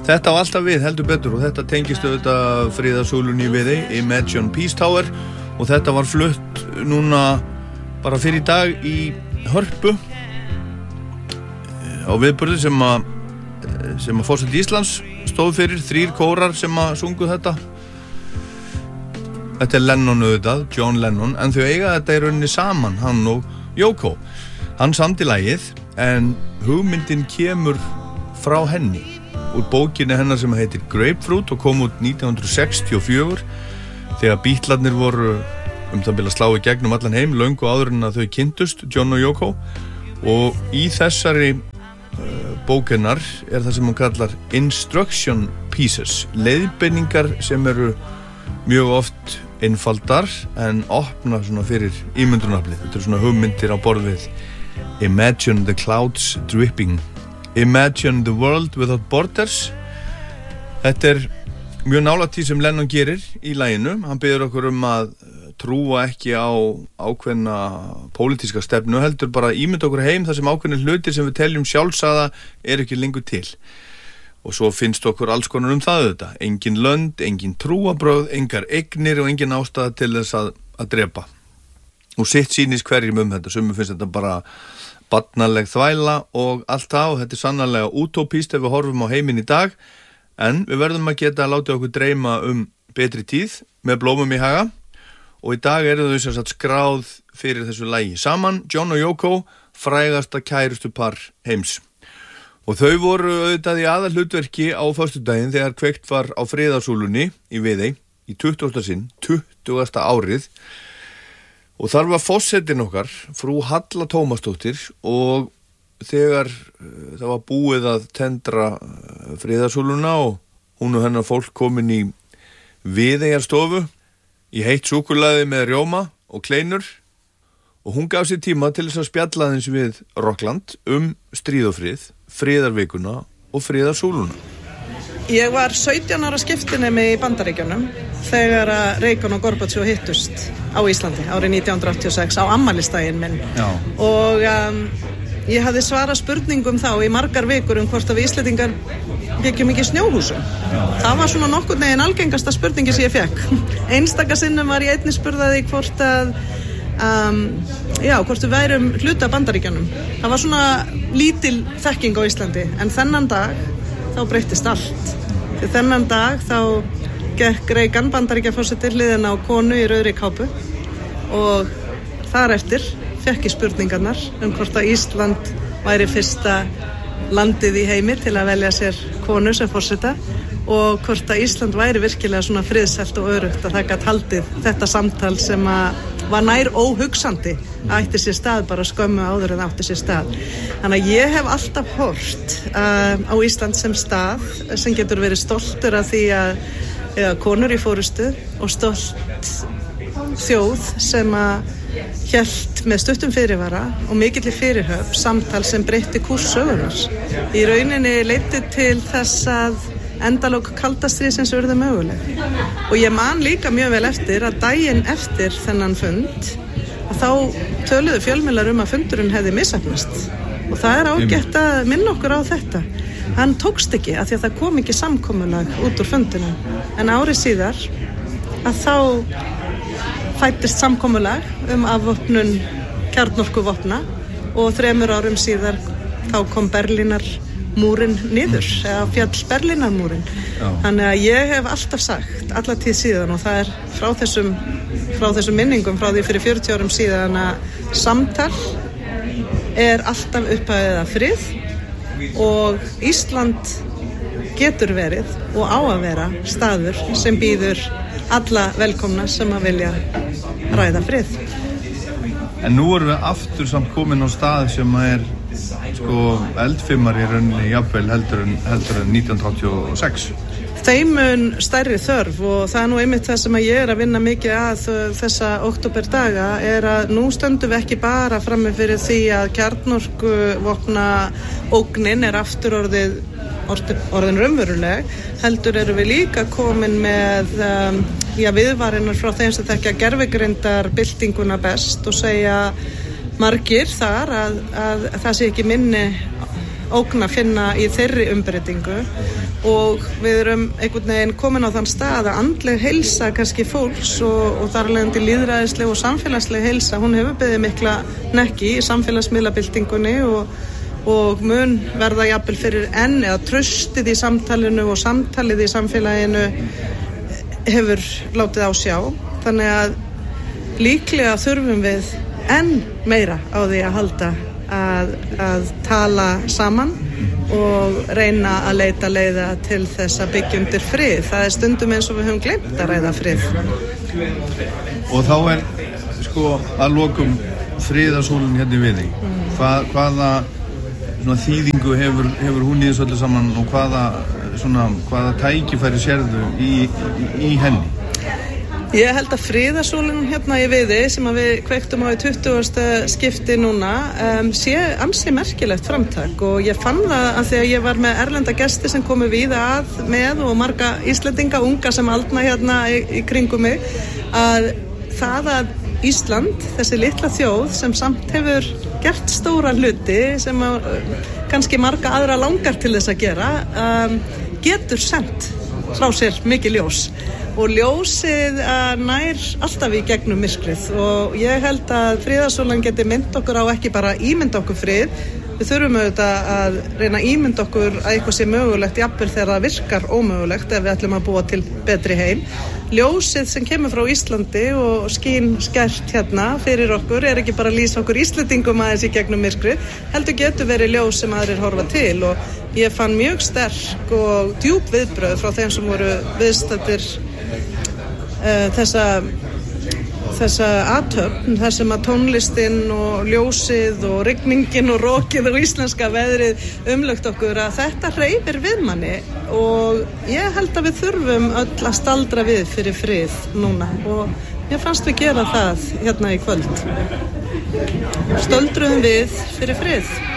Þetta á alltaf við heldur betur og þetta tengist auðvitað friðarsúlunni við Imagine Peace Tower og þetta var flutt núna bara fyrir í dag í Hörpu á viðburði sem að forseti Íslands stóð fyrir 3 kórar sem að sungu þetta. Þetta Lennon auðvitað, John Lennon, en þau eiga þetta í rauninni saman, hann og Yoko. Hann samdi lagið, en hugmyndin kemur frá henni úr bókinni hennar sem heitir Grapefruit og kom út 1964 þegar Beatlarnir voru það bila slá í gegnum allan heim löngu áður en að þau kynntust, John og Yoko, og í þessari bók hennar það sem hún kallar instruction pieces, leiðbeiningar sem eru mjög oft einfaldar en opna svona fyrir ímyndunaraflið. Þetta svona hugmyndir á borð við Imagine the clouds dripping, Imagine the world without borders. Þetta mjög nálægt því sem Lennon gerir í laginu. Hann biður okkur að trúa ekki á ákveðna pólitíska stefnu, heldur bara ímynda okkur heim þar sem ákveðnir hlutir sem við teljum sjálfsagða ekki lengur til. Og svo finnst okkur alls konar það auðvitað. Engin lönd, engin trúabrögð, engar eignir og engin ástæða til þess að drepa. Og sitt sýnist hverjum þetta. Sumum finnst þetta bara barnaleg þvæla og allt það og þetta sannarlega útópíst ef við horfum á heiminn í dag. En við verðum að geta að láta okkur dreyma betri tíð með blómum í haga. Og í dag þau sem sagt skráð fyrir þessu lagi. Saman, John og Yoko, frægasta kærustu par heims. Og þau voru auðvitað í aðalhlutverki á föstudaginn þegar kveikt var á friðarsúlunni í Viðey í 20. sinn, 20. árið. Og þar var forsetinn okkar, frú Halla Tómasdóttir, og þegar það var búið að tendra friðarsúluna og hún og hennar fólk komin í Viðeyjarstofu í heitt súkkulaði með rjóma og kleinur og hún gaf sér tíma til þess að spjalla aðeins við Rockland stríð og frið, friðarvikuna og friðarsúluna. Ég var 17 ára skiptinemi í Bandaríkjunum þegar Reagan og Gorbachev hittust á Íslandi árið 1986 á afmælisdaginn minn. Já. Og ég hafði svarað spurningum þá í margar vikur hvort að við Íslendingar byggjum ekki snjóhúsum. Já. Það var svona nokkurn veginn algengasta spurningi sem ég fekk. Einstaka sinnum var ég einnig spurðaði hvort að hvort við værum hluta Bandaríkjunum. Það var svona lítil þekking á Íslandi, en þennan dag þá breyttist allt. Því þennan dag þá gekk Reagan Bandaríkjaforseti hliðina á konu í rauðri kápu og þar eftir fekk ég spurningarnar hvort að Ísland væri fyrsta landið í heimi til að velja sér konu sem forseta og hvort að Ísland væri virkilega svona friðselt og öruggt að það gat haldið þetta samtal sem var nær óhugsandi að ætti sér stað bara skömmu áður en átti sér stað. Þannig að ég hef alltaf horft á Ísland sem stað sem getur verið stoltur af því að konur í forystu og stolt þjóð sem hélt með stuttum fyrirvara og mikilli fyrirhöfn samtal sem breytti kúrs sögunnar. Í rauninni leiddi til þess að endalok kalda stríðsins urðu möguleg. Og ég man líka mjög vel eftir að daginn eftir þennan fund að þá töluðu fjölmiðlar að fundurinn hefði misheppnast. Og það ágætt að minna okkur á þetta. Hann tókst ekki af því að það kom ekki samkomulag út úr fundinum. En árið síðar að þá fættist samkomulag afvopnun kjarnorkuvopna og 3 árum síðar þá kom Berlínarmúrinn niður, eða fjall Berlínarmúrinn. Þannig að ég hef alltaf sagt, alla tíð síðan og það frá þessum minningum frá því fyrir 40 árum síðan að samtal alltaf upphafið að frið og Ísland getur verið og á að vera staður sem býður alla velkomna sem að vilja ræða frið. En nú erum við aftur samt komin á stað sem eldfimmar í rauninni jafnvel heldur en 1986. Þeim mun stærri þörf og það nú einmitt það sem ég að vinna mikið að þessa októberdaga að nú stöndum við ekki bara frammi fyrir því að kjarnorkuvopna ógnin aftur orðin raunveruleg, heldur erum við líka komin með viðvarinnar frá þeim sem þekkja gervigreindar byltinguna best og segja margir þar að það sé ekki minni ógn að finna í þeirri umbreytingu og við erum einhvern veginn komin á þann stað að andleg heilsa kannski fólks og þar alveg lýðræðisleg og samfélagsleg heilsa, hún hefur beðið mikla hnekki í samfélagsmiðlabyltingunni og mun verða jafnvel fyrir enn eða traustið í samtalinu og samtalið í samfélaginu hefur látið á sjá. Þannig að líklega þurfum við enn meira á því að halda að tala saman og reyna að leita leiða til þess að byggja undir frið. Það stundum eins og við höfum gleymt að ræða frið. Og þá að lokum friðarsólin hérna við þig. Hvaða þýðingu hefur hún í þessu öllu saman og hvaða tækifæri sérðu í henni? Ég held að friðarsólin hérna í Viði sem að við kveiktum á í 20. skipti núna sé ansi merkilegt framtak og ég fann það að því að ég var með erlenda gesti sem komu víða að með og marga Íslendinga, unga sem aldna hérna í kringum mig, að það að Ísland, þessi litla þjóð sem samt hefur gert stóra hluti sem kannski marga aðra langar til þess að gera, getur sent frá sér mikið ljós og ljósið nær alltaf í gegnum myrkrið og ég held að friðarsólan geti mynd okkur á ekki bara ímynda okkur frið, við þurfum auðvitað að reyna að ímynda okkur að eitthvað sé mögulegt jafnvel þegar það virkar ómögulegt ef við ætlum að búa til betri heim. Ljósið sem kemur frá Íslandi og skín skært hérna fyrir okkur ekki bara að lýsa okkur Íslendingum aðeins í gegnum myrkrið, heldur getur verið ljós sem aðrir horfa til og ég fann mjög sterk og djúp viðbrögð frá þeim sem voru viðstaddir þessa athöfn, þar sem að tónlistin og ljósið og rigningin og rokið og íslenska veðrið umlögt okkur að þetta hreyfir við manni og ég held að við þurfum öll að staldra við fyrir frið núna og ég fannst við gera það hérna í kvöld. Stöldruðum við fyrir frið.